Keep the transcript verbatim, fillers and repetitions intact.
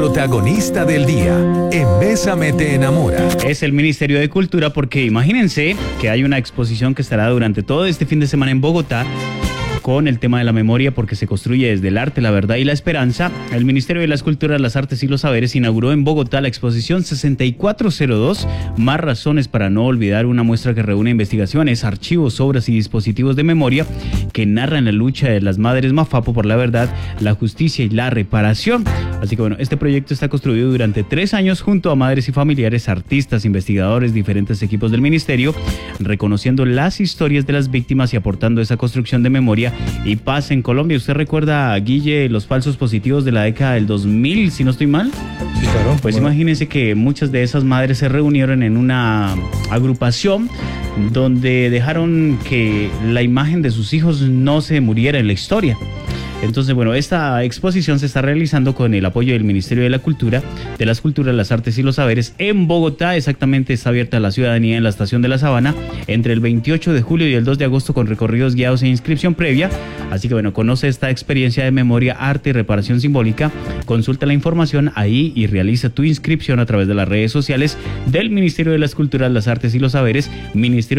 protagonista del día en Bésame te enamora. Es el Ministerio de Cultura, porque imagínense que hay una exposición que estará durante todo este fin de semana en Bogotá con el tema de la memoria, porque se construye desde el arte, la verdad y la esperanza. El Ministerio de las Culturas, las Artes y los Saberes inauguró en Bogotá la exposición sesenta y cuatro cero dos, Más razones para no olvidar, una muestra que reúne investigaciones, archivos, obras y dispositivos de memoria que narran la lucha de las madres Mafapo por la verdad, la justicia y la reparación. Así que bueno, este proyecto está construido durante tres años junto a madres y familiares, artistas, investigadores, diferentes equipos del ministerio, reconociendo las historias de las víctimas y aportando esa construcción de memoria y paz en Colombia. ¿Usted recuerda, Guille, los falsos positivos de la década del dos mil, si no estoy mal? Sí, claro. Pues bueno. Imagínense que muchas de esas madres se reunieron en una agrupación donde dejaron que la imagen de sus hijos no se muriera en la historia. Entonces, bueno, esta exposición se está realizando con el apoyo del Ministerio de la Cultura, de las Culturas, las Artes y los Saberes en Bogotá. Exactamente, está abierta a la ciudadanía en la Estación de la Sabana entre el veintiocho de julio y el dos de agosto, con recorridos guiados e inscripción previa. Así que bueno, conoce esta experiencia de memoria, arte y reparación simbólica. Consulta la información ahí y realiza tu inscripción a través de las redes sociales del Ministerio de las Culturas, las Artes y los Saberes, Ministerio